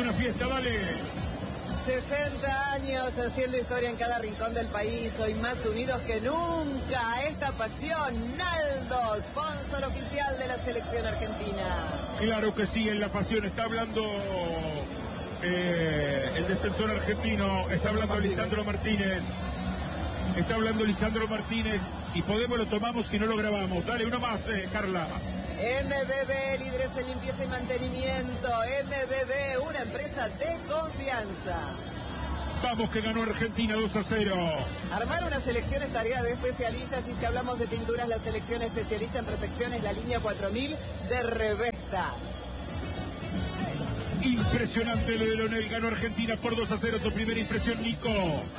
una fiesta, dale. 60 años haciendo historia en cada rincón del país, hoy más unidos que nunca. Esta pasión, Naldo, sponsor oficial de la selección argentina. Claro que sí, en la pasión está hablando el defensor argentino, está hablando Lisandro Martínez. Está hablando Lisandro Martínez. Si podemos lo tomamos, si no lo grabamos. Dale, uno más, Carla. MBB, líderes en limpieza y mantenimiento. MBB, una empresa de confianza. Vamos que ganó Argentina 2-0. Armar una selección es tarea de especialistas y si hablamos de pinturas, la selección especialista en protección es la línea 4000 de Revesta. Impresionante lo de Leonel, ganó Argentina por 2-0. Tu primera impresión, Nico.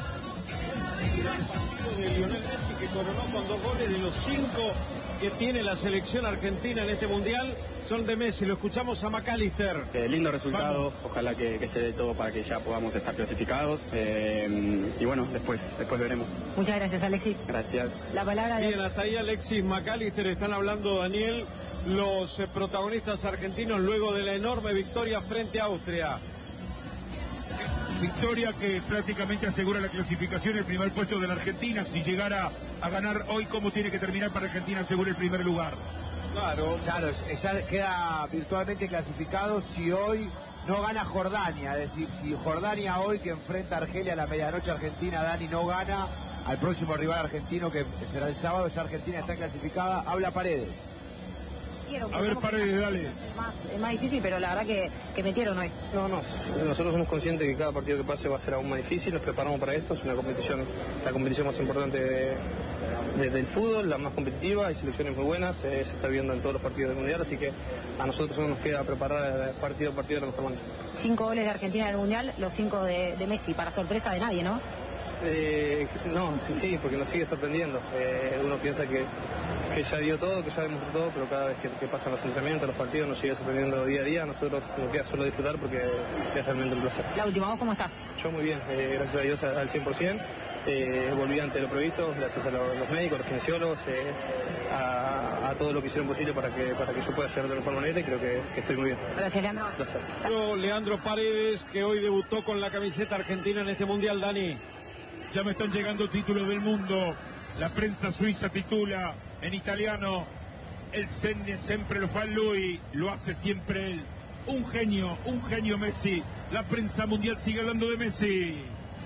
De Lionel Messi, que coronó con 2 goles de los 5 que tiene la selección argentina en este mundial, son de Messi. Lo escuchamos a McAllister. Lindo resultado, ojalá que se dé todo para que ya podamos estar clasificados y bueno, después veremos. Muchas gracias, Alexis. Gracias. La palabra de... Bien, hasta ahí Alexis McAllister. Están hablando, Daniel, los protagonistas argentinos luego de la enorme victoria frente a Austria. Victoria que prácticamente asegura la clasificación, el primer puesto de la Argentina. Si llegara a ganar hoy, ¿cómo tiene que terminar para Argentina asegurar el primer lugar? Claro, ya queda virtualmente clasificado si hoy no gana Jordania. Es decir, si Jordania hoy, que enfrenta a Argelia a la medianoche argentina, Dani, no gana al próximo rival argentino, que será el sábado, ya Argentina está clasificada. Habla Paredes. A ver, Paredes, dale. Es más difícil, pero la verdad que metieron hoy. No, nosotros somos conscientes que cada partido que pase va a ser aún más difícil, nos preparamos para esto, es una competición, la competición más importante del fútbol, la más competitiva, hay selecciones muy buenas, se está viendo en todos los partidos del Mundial, así que a nosotros solo nos queda preparar partido a partido de la mejor manera. 5 goles de Argentina en el Mundial, los 5 de Messi, para sorpresa de nadie, ¿no? No, sí, porque nos sigue sorprendiendo. Uno piensa que ya dio todo, que ya demostró todo, pero cada vez que pasan los entrenamientos, los partidos, nos sigue sorprendiendo día a día. Nosotros nos queda solo disfrutar porque es realmente un placer. La última, ¿vos cómo estás? Yo muy bien, gracias a Dios al 100%. Volví ante lo previsto, gracias a los médicos, los kinesiólogos, a todo lo que hicieron posible para que yo pueda llegar de la mejor manera y creo que estoy muy bien. Gracias, Leandro. Gracias. Leandro Paredes, que hoy debutó con la camiseta argentina en este mundial, Dani. Ya me están llegando títulos del mundo. La prensa suiza titula en italiano: el Senne sempre lo fa lui, lo hace siempre él. Un genio Messi. La prensa mundial sigue hablando de Messi.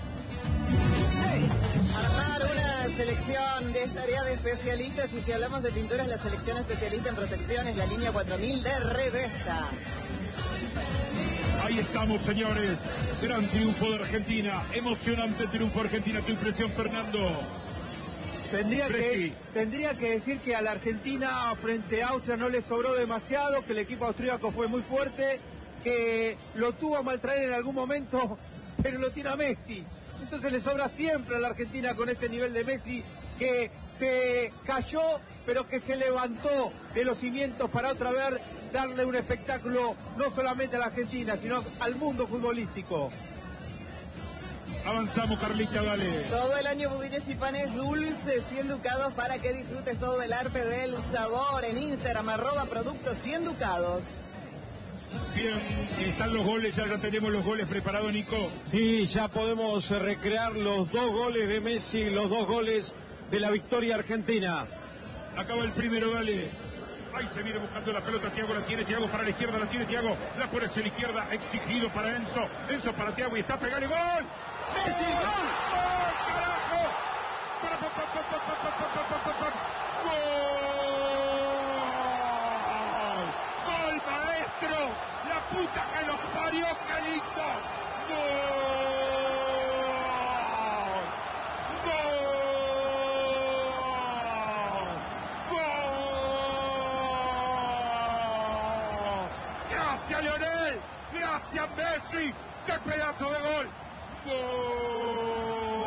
Armar una selección de tarea de especialistas y si hablamos de pinturas, la selección especialista en protección es la línea 4000 de Revesta. Ahí estamos, señores. Gran triunfo de Argentina. Emocionante triunfo de Argentina. Tu impresión, Fernando. Tendría que decir que a la Argentina frente a Austria no le sobró demasiado, que el equipo austríaco fue muy fuerte, que lo tuvo a maltraer en algún momento, pero lo tiene a Messi. Entonces le sobra siempre a la Argentina con este nivel de Messi, que se cayó, pero que se levantó de los cimientos para otra vez darle un espectáculo no solamente a la Argentina, sino al mundo futbolístico. Avanzamos, Carlita, dale. Todo el año budines y panes dulces 100 ducados para que disfrutes todo el arte del sabor. En Instagram, @productos 100 ducados. Bien, están los goles, ya tenemos los goles preparados, Nico. Sí, ya podemos recrear los 2 goles de Messi, los 2 goles de la victoria argentina. Acaba el primero, dale. Ahí se viene buscando la pelota, Thiago la tiene, Thiago para la izquierda, la tiene Thiago, la pone hacia la izquierda, exigido para Enzo, Enzo para Thiago y está pegando gol. ¡Messi, gol! ¡Gol, carajo! ¡Gol! ¡Gol, maestro! ¡La puta que nos parió, qué lindo! ¡Gol! ¡Gracias, Lionel! ¡Gracias, Messi! ¡Qué pedazo de gol! ¡Gol!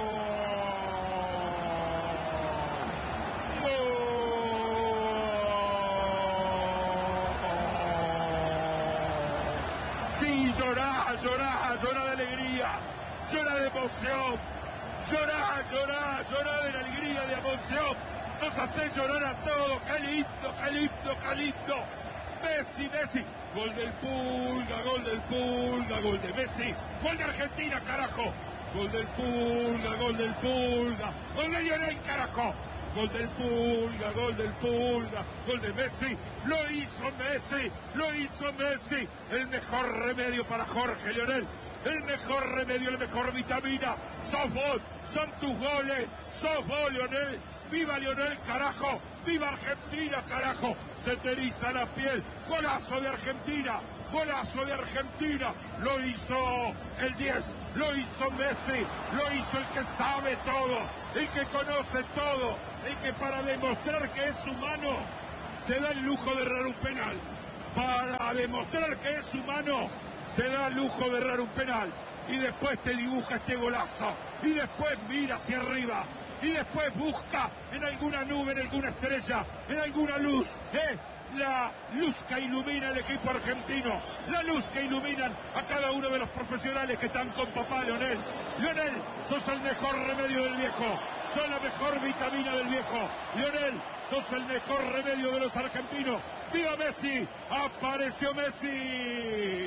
Sí, llorá de alegría, llorá de emoción, llorá de alegría, de emoción, nos hace llorar a todos, qué lindo, Messi, Gol del Pulga, gol del Pulga, gol de Messi, gol de Argentina, carajo. Gol del Pulga, gol del Pulga, gol de Lionel, carajo. Gol del Pulga, gol del Pulga, gol de Messi. Lo hizo Messi, lo hizo Messi. El mejor remedio para Jorge Lionel. El mejor remedio, la mejor vitamina. Sos vos, son tus goles. Sos vos, Lionel. ¡Viva Lionel, carajo! ¡Viva Argentina, carajo! Se te eriza la piel. ¡Golazo de Argentina! ¡Golazo de Argentina! Lo hizo el 10, lo hizo Messi, lo hizo el que sabe todo, el que conoce todo, el que para demostrar que es humano se da el lujo de errar un penal. Para demostrar que es humano se da el lujo de errar un penal. Y después te dibuja este golazo. Y después mira hacia arriba. Y después busca en alguna nube, en alguna estrella, en alguna luz, la luz que ilumina el equipo argentino, la luz que iluminan a cada uno de los profesionales que están con papá Lionel. Lionel, sos el mejor remedio del viejo, sos la mejor vitamina del viejo. Lionel, sos el mejor remedio de los argentinos. ¡Viva Messi! ¡Apareció Messi!